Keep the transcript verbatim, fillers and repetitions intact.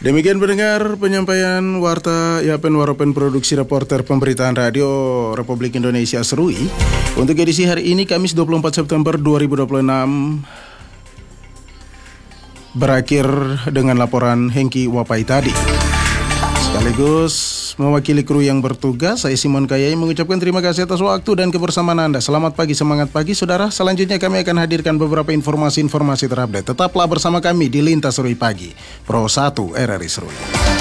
Demikian pendengar penyampaian warta Yapen Waropen Produksi Reporter Pemberitaan Radio Republik Indonesia Serui untuk edisi hari ini Kamis dua puluh empat September dua ribu dua puluh enam, berakhir dengan laporan Hengki Wapai tadi. Sekaligus mewakili kru yang bertugas, saya Simon Kayai mengucapkan terima kasih atas waktu dan kebersamaan Anda. Selamat pagi, semangat pagi saudara. Selanjutnya kami akan hadirkan beberapa informasi-informasi terupdate. Tetaplah bersama kami di Lintas Serui Pagi Pro satu R R I Serui.